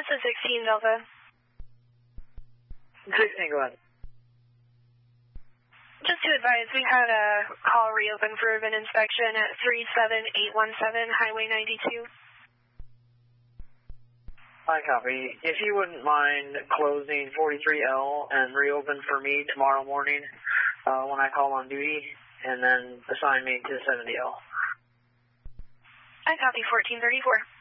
is 16 Delta. 16, go ahead. Just to advise, we had a call reopened for urban inspection at 37817 Highway 92. I copy. If you wouldn't mind closing 43L and reopen for me tomorrow morning when I call on duty, and then assign me to 70L. I copy 1434.